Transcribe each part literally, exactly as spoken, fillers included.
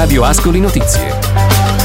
Radio Ascoli Notizie.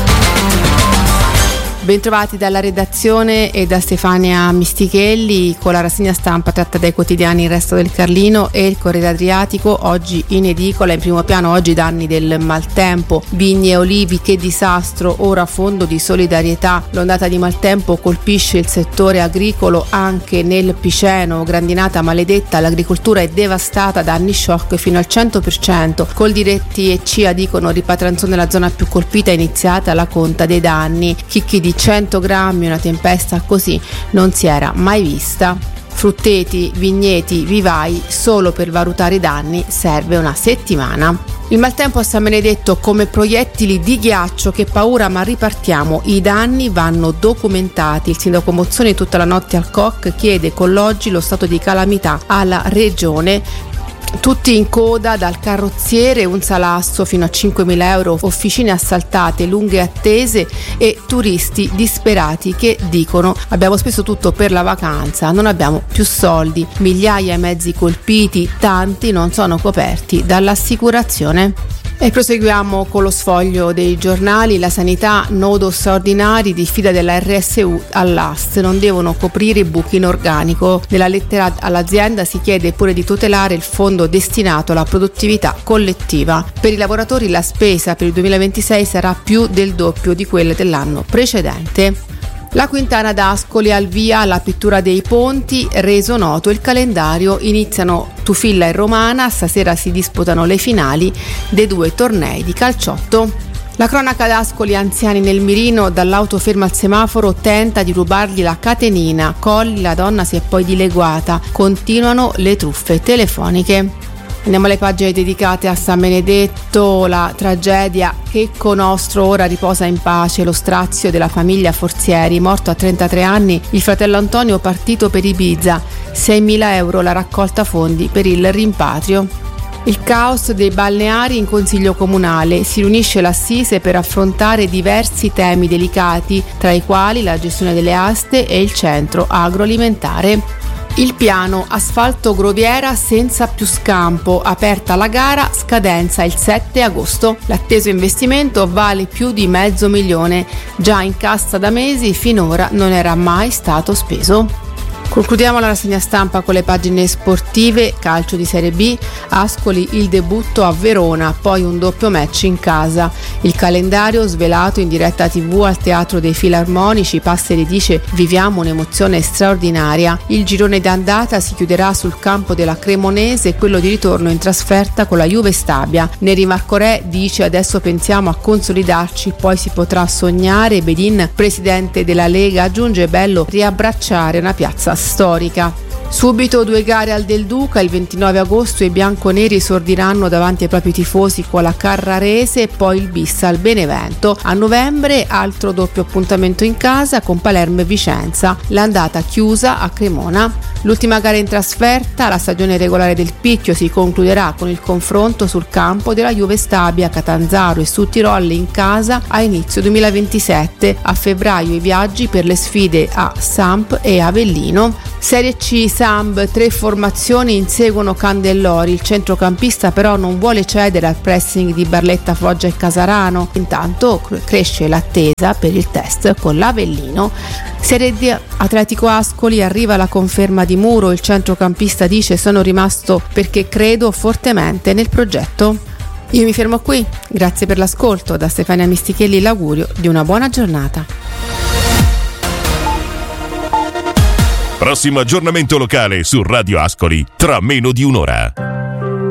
Bentrovati dalla redazione e da Stefania Mistichelli con la rassegna stampa tratta dai quotidiani Il Resto del Carlino e Il Corriere Adriatico. Oggi in edicola, in primo piano, oggi danni del maltempo, vigne e olivi, che disastro, ora fondo di solidarietà. L'ondata di maltempo colpisce il settore agricolo anche nel Piceno, grandinata maledetta, l'agricoltura è devastata, danni shock fino al cento per cento. Coldiretti e C I A dicono Ripatranzo nella zona più colpita, è iniziata la conta dei danni. Chicchi di cento grammi, una tempesta così non si era mai vista. Frutteti, vigneti, vivai, solo per valutare i danni serve una settimana. Il maltempo a San Benedetto come proiettili di ghiaccio, che paura ma ripartiamo, i danni vanno documentati. Il sindaco Mozzoni tutta la notte al C O C chiede con l'oggi lo stato di calamità alla regione. Tutti in coda dal carrozziere, un salasso fino a cinquemila euro, officine assaltate, lunghe attese e turisti disperati che dicono abbiamo speso tutto per la vacanza, non abbiamo più soldi, migliaia e mezzi colpiti, tanti non sono coperti dall'assicurazione. E proseguiamo con lo sfoglio dei giornali. La sanità, nodo straordinari, diffida della R S U all'A S T, non devono coprire i buchi in organico. Nella lettera all'azienda si chiede pure di tutelare il fondo destinato alla produttività collettiva. Per i lavoratori la spesa per il duemilaventisei sarà più del doppio di quella dell'anno precedente. La Quintana d'Ascoli al via alla pittura dei ponti, reso noto il calendario, iniziano Tufilla e Romana, stasera si disputano le finali dei due tornei di calciotto. La cronaca d'Ascoli, anziani nel mirino, dall'auto ferma al semaforo, tenta di rubargli la catenina, Colli, la donna si è poi dileguata, continuano le truffe telefoniche. Andiamo alle pagine dedicate a San Benedetto, la tragedia. Checco nostro ora riposa in pace, lo strazio della famiglia Forzieri, morto a trentatré anni il fratello Antonio, partito per Ibiza, seimila euro la raccolta fondi per il rimpatrio. Il caos dei balneari in consiglio comunale, si riunisce l'assise per affrontare diversi temi delicati, tra i quali la gestione delle aste e il centro agroalimentare. Il piano asfalto Groviera senza più scampo, aperta la gara, scadenza il sette agosto. L'atteso investimento vale più di mezzo milione, già in cassa da mesi, finora non era mai stato speso. Concludiamo la rassegna stampa con le pagine sportive. Calcio di Serie B, Ascoli il debutto a Verona, poi un doppio match in casa. Il calendario svelato in diretta tivù al Teatro dei Filarmonici. Passeri dice viviamo un'emozione straordinaria. Il girone d'andata si chiuderà sul campo della Cremonese e quello di ritorno in trasferta con la Juve Stabia. Neri Marcorè dice adesso pensiamo a consolidarci, poi si potrà sognare. Bedin, presidente della Lega, aggiunge bello riabbracciare una piazza storica. Subito due gare al Del Duca, il ventinove agosto i bianconeri esordiranno davanti ai propri tifosi con la Carrarese e poi il bis al Benevento. A novembre altro doppio appuntamento in casa con Palermo e Vicenza, l'andata chiusa a Cremona. L'ultima gara in trasferta, la stagione regolare del Picchio, si concluderà con il confronto sul campo della Juve Stabia, Catanzaro e Sudtirol in casa a inizio duemilaventisette. A febbraio i viaggi per le sfide a Samp e Avellino. Serie C, Samp, tre formazioni inseguono Candellori, il centrocampista però non vuole cedere al pressing di Barletta, Foggia e Casarano. Intanto cresce l'attesa per il test con l'Avellino. Serie D, Atletico Ascoli, arriva la conferma di Muro, il centrocampista dice sono rimasto perché credo fortemente nel progetto. Io mi fermo qui, grazie per l'ascolto, da Stefania Mistichelli l'augurio di una buona giornata. Prossimo aggiornamento locale su Radio Ascoli tra meno di un'ora.